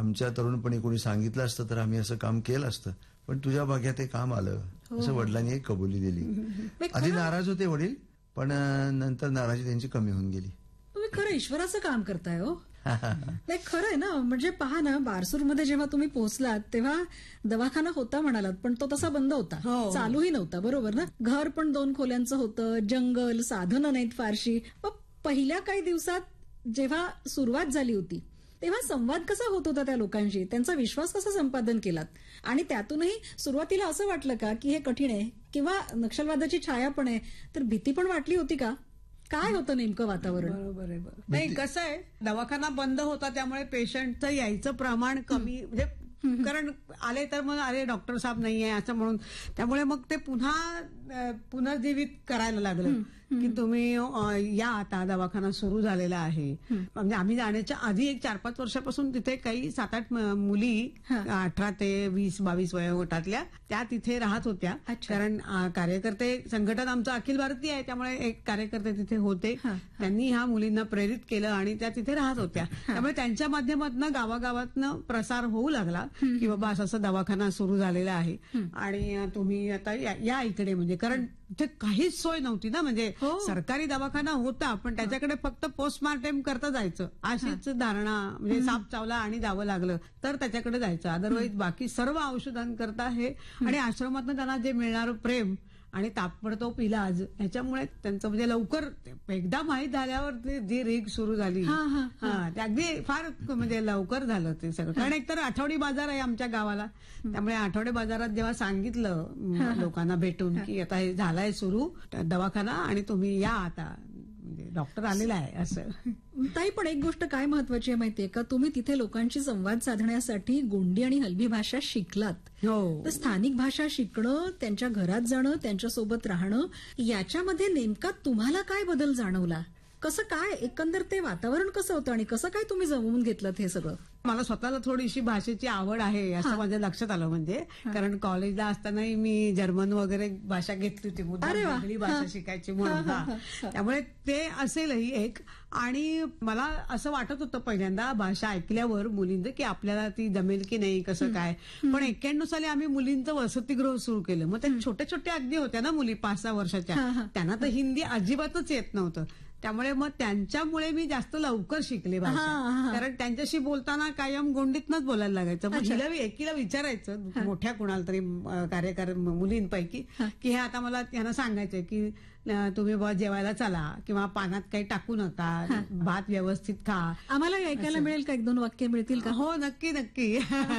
आमच्या तरुणपणी कोणी सांगितलं असतं तर आम्ही असं काम केलं असतं, पण तुझ्या भाग्यात हे काम आलं असं वडिलांनी एक कबुली दिली. आधी नाराज होते वडील, पण नंतर नाराजी त्यांची कमी होऊन गेली. तुम्ही खरं ईश्वराचं काम करताय हो. नाही खरं आहे ना. म्हणजे पहा ना, बारसूरमध्ये जेव्हा तुम्ही पोहोचलात तेव्हा दवाखाना होता म्हणालात, पण तो तसा बंद होता, चालूही नव्हता, बरोबर ना. घर पण 2 खोल्यांचं होतं, जंगल, साधनं नाहीत फारशी. मग पहिल्या काही दिवसात जेव्हा सुरुवात झाली होती तेव्हा संवाद कसा होत होता त्या लोकांशी, त्यांचा विश्वास कसा संपादन केलात, आणि त्यातूनही सुरुवातीला असं वाटलं का की हे कठीण आहे किंवा नक्षलवादाची छाया पण आहे, तर भीती पण वाटली होती का? काय होतं नेमकं वातावरण? बरोबर आहे. नाही कसं आहे, दवाखाना बंद होता त्यामुळे पेशंटचं यायचं प्रमाण कमी, म्हणजे कारण आले तर मग अरे डॉक्टर साहेब नाहीये असं म्हणून, त्यामुळे मग ते पुनर्जीवित करायला लागलं की तुम्ही या, आता दवाखाना सुरू झालेला आहे. म्हणजे आम्ही जाण्याच्या आधी एक 4-5 वर्षापासून तिथे काही 7-8 मुली 18 ते 20-22 वयोगटातल्या त्या तिथे राहत होत्या. कारण कार्यकर्ते संघटन आमचं अखिल भारतीय आहे, त्यामुळे एक कार्यकर्ते तिथे होते, त्यांनी ह्या मुलींना प्रेरित केलं आणि त्या तिथे राहत होत्या. त्यामुळे त्यांच्या माध्यमातून गावागावातनं प्रसार होऊ लागला की बाबा असं दवाखाना सुरू झालेला आहे आणि तुम्ही आता या इकडे. म्हणजे कारण इथे काहीच सोय नव्हती ना, म्हणजे सरकारी दवाखाना होता पण त्याच्याकडे फक्त पोस्टमार्टम करता जायचं, अशीच धारणा, म्हणजे साप चावला आणि जावं लागलं तर त्याच्याकडे जायचं, अदरवाईज बाकी सर्व औषधांकरता हे. आणि आश्रमातनं त्यांना जे मिळणारं प्रेम आणि ताबडतोब इलाज, ह्याच्यामुळे त्यांचं म्हणजे लवकर एकदा माहीत झाल्यावर जी रीग सुरू झाली ते अगदी फार म्हणजे लवकर झालं ते सगळं. कारण एकतर आठवडी बाजार आहे आमच्या गावाला, त्यामुळे आठवडे बाजारात जेव्हा सांगितलं लोकांना भेटून की आता हे झालाय सुरू दवाखाना आणि तुम्ही या आता, म्हणजे डॉक्टर आलेला आहे असं. ताई, पण एक गोष्ट काय महत्वाची आहे माहितीये का, तुम्ही तिथे लोकांशी संवाद साधण्यासाठी गोंडी आणि हलबी भाषा शिकलात. तर स्थानिक भाषा शिकणं, त्यांच्या घरात जाणं, त्यांच्यासोबत राहणं, याच्यामध्ये नेमका तुम्हाला काय बदल जाणवला? कसं काय एकंदर ते वातावरण कसं होतं आणि कसं काय तुम्ही जमवून घेतलं हे सगळं? मला स्वतःला थोडीशी भाषेची आवड आहे असं माझ्या लक्षात आलं. म्हणजे कारण कॉलेजला असतानाही मी जर्मन वगैरे भाषा घेतली होती, वेगळी भाषा शिकायची म्हणून. त्यामुळे ते असेलही एक. आणि मला असं वाटत होतं पहिल्यांदा भाषा ऐकल्यावर मुलींचं की आपल्याला ती जमेल की नाही, कसं काय. पण 91 साली आम्ही मुलींचं वसतिगृह सुरू केलं. मग त्या छोट्या छोट्या अगदी होत्या ना मुली, 5-6 वर्षाच्या, त्यांना तर हिंदी अजिबातच येत नव्हतं. त्यामुळे मग त्यांच्यामुळे मी जास्त लवकर शिकले भाषा. कारण त्यांच्याशी बोलताना कायम गोंडीतनच बोलायला लागायचं. मग एकीला विचारायचं, मोठ्या कुणाला तरी कार्यकर मुलींपैकी, की हे आता मला त्यांना सांगायचं की तुम्ही बा जेवायला चला किंवा पानात काही टाकू नका, भात व्यवस्थित खा. आम्हाला ऐकायला मिळेल का? 1-2 वाक्य मिळतील का? हो, नक्की नक्की.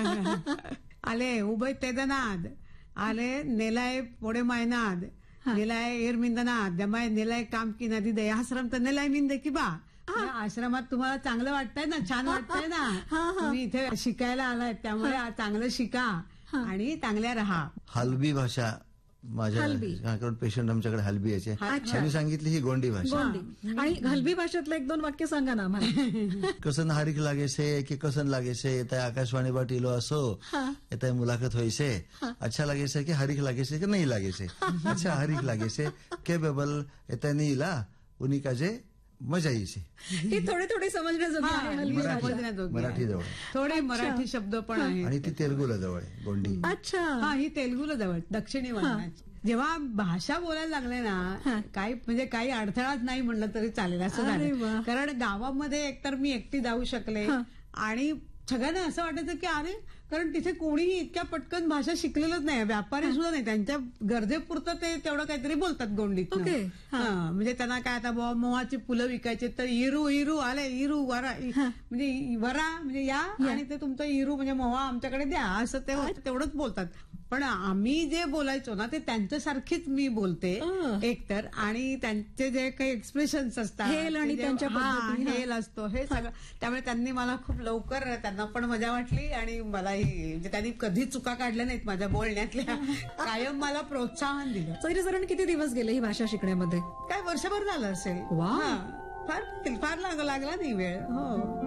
आले उभय तेदनाद, आले नेलाय पोडे मायनाद, नेलाय एरमिंदनाद, जमाय नेलाय काम की नदी दे, आश्रम तर नेलाय मिंद की बा. आश्रमात तुम्हाला चांगलं वाटतंय ना, छान वाटतंय ना, तुम्ही इथे शिकायला आलाय, त्यामुळे चांगलं शिका आणि चांगल्या राहा. हलबी भाषा माझ्या पेशंट आमच्याकडे हलबी यायचे, त्यांनी सांगितली ही गोंडी भाषा. आणि हलबी भाषेतलं 1-2 वाक्य सांगा ना आम्हाला. कसन हारिक लागे से की कसन लागे से, येत आकाशवाणी बाटीलो असो, येत मुलाखत होई से, अच्छा लागे से की हरिक लागे से की नहीं लागे से, अच्छा हरिक लागे से के बेबल येत नहीं ला उन्हीं का जे मजा येईल. ही थोडी समजण्याजोगी आहे. मराठी जवळ थोडे मराठी शब्द पण आहे आणि ती तेलुगूला जवळ गोंडी. अच्छा, ही तेलुगूला जवळ दक्षिणी वळणाची. जेव्हा भाषा बोलायला लागले ना, काही अडथळाच नाही म्हणलं तरी चालेल असं झालं. कारण गावामध्ये एकतर मी एकटी जाऊ शकले आणि सगळ्यांना असं वाटायचं की अरे, कारण तिथे कोणीही इतक्या पटकन भाषा शिकलेलंच नाही, व्यापारी सुद्धा नाही, त्यांच्या गरजेपुरतं ते तेवढं काहीतरी बोलतात गोंडीत. म्हणजे त्यांना काय आता बाबा मोहाची फुलं विकायचे तर इरू आले, इरू वरा, म्हणजे वरा म्हणजे या, आणि ते तुमचं इरू म्हणजे मोहा आमच्याकडे द्या, असं ते तेवढंच बोलतात. पण आम्ही जे बोलायचो ना ते त्यांच्यासारखीच मी बोलते एकतर, आणि त्यांचे जे काही एक्सप्रेशन्स असतात, हेल आणि त्यांच्या हेल असतो हे सगळं, त्यामुळे त्यांनी मला खूप लवकर, त्यांना पण मजा वाटली आणि मलाही, म्हणजे त्यांनी कधी चुका काढल्या नाहीत माझ्या बोलण्यातल्या, कायम मला प्रोत्साहन दिलं. साधारण किती दिवस गेले ही भाषा शिकण्यामध्ये? काय वर्षभर झालं असेल. वा, फार लागला नाही वेळ. हो.